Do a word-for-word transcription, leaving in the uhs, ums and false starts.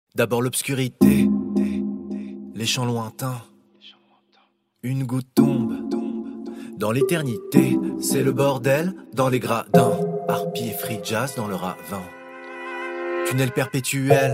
D'abord l'obscurité, les champs lointains. Une goutte tombe dans l'éternité. C'est le bordel dans les gradins. Harpie et free jazz dans le ravin. Tunnel perpétuel,